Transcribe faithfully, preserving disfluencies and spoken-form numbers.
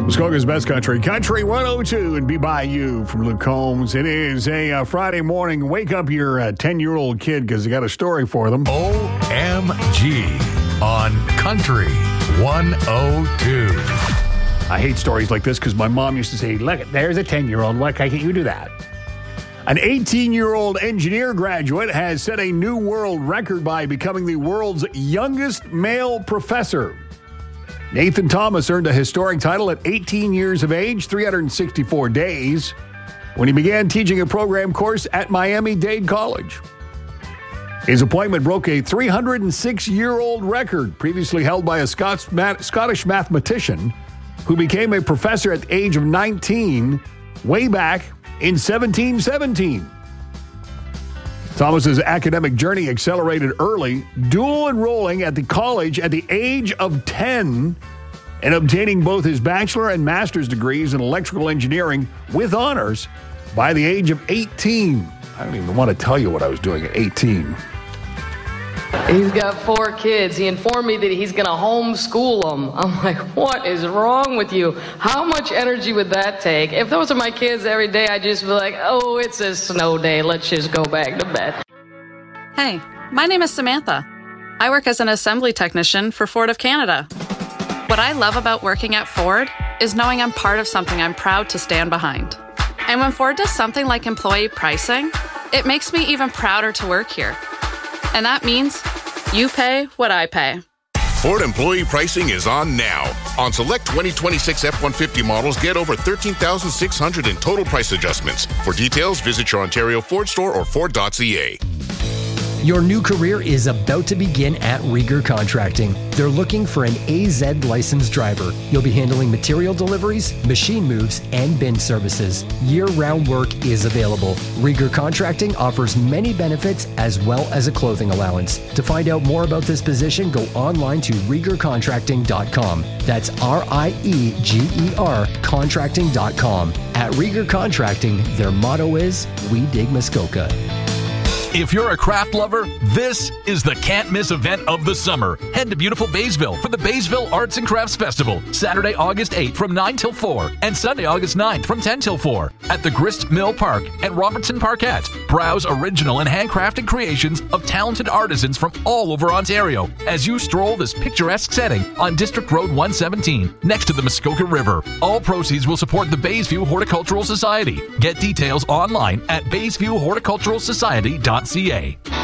Muskoka's Best Country, Country one oh two and Be By You from Luke Combs. It is a uh, Friday morning. Wake up your uh, ten-year-old kid because I got a story for them. O M G on Country one oh two. I hate stories like this because my mom used to say, look, there's a ten-year-old. Why can't you do that? An eighteen-year-old engineer graduate has set a new world record by becoming the world's youngest male professor. Nathan Thomas earned a historic title at eighteen years of age, three hundred sixty-four days, when he began teaching a program course at Miami-Dade College. His appointment broke a three hundred six-year-old record previously held by a Scots, Scottish mathematician who became a professor at the age of nineteen way back in seventeen seventeen. Thomas's academic journey accelerated early, dual enrolling at the college at the age of ten and obtaining both his bachelor and master's degrees in electrical engineering with honors by the age of eighteen. I don't even want to tell you what I was doing at eighteen. He's got four kids. He informed me that he's going to homeschool them. I'm like, what is wrong with you? How much energy would that take? If those are my kids every day, I'd just be like, oh, it's a snow day. Let's just go back to bed. Hey, my name is Samantha. I work as an assembly technician for Ford of Canada. What I love about working at Ford is knowing I'm part of something I'm proud to stand behind. And when Ford does something like employee pricing, it makes me even prouder to work here. And that means you pay what I pay. Ford employee pricing is on now. On select twenty twenty-six F one fifty models, get over thirteen thousand six hundred dollars in total price adjustments. For details, visit your Ontario Ford store or Ford dot C A. Your new career is about to begin at Rieger Contracting. They're looking for an A Z licensed driver. You'll be handling material deliveries, machine moves, and bin services. Year-round work is available. Rieger Contracting offers many benefits as well as a clothing allowance. To find out more about this position, go online to rieger contracting dot com. That's R I E G E R contracting dot com. At Rieger Contracting, their motto is, we dig Muskoka. If you're a craft lover, this is the can't-miss event of the summer. Head to beautiful Baysville for the Baysville Arts and Crafts Festival, Saturday, August eighth from nine till four, and Sunday, August ninth from ten till four at the Grist Mill Park and Robertson Parkette. Browse original and handcrafted creations of talented artisans from all over Ontario as you stroll this picturesque setting on District Road one seventeen, next to the Muskoka River. All proceeds will support the Baysview Horticultural Society. Get details online at baysview horticultural society dot c a.